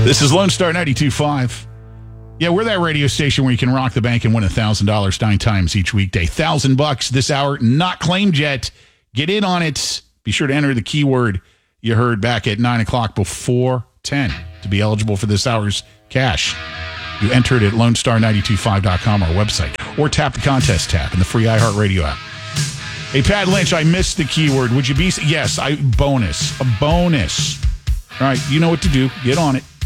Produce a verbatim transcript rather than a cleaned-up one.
This is Lone Star ninety-two point five. Yeah, we're that radio station where you can rock the bank and win one thousand dollars nine times each weekday. one thousand bucks this hour, not claimed yet. Get in on it. Be sure to enter the keyword you heard back at nine o'clock before ten to be eligible for this hour's cash. You enter it at lone star nine two five dot com, our website, or tap the contest tab in the free iHeartRadio app. Hey, Pat Lynch, I missed the keyword. Would you be... Yes, I bonus. A bonus. All right, you know what to do. Get on it.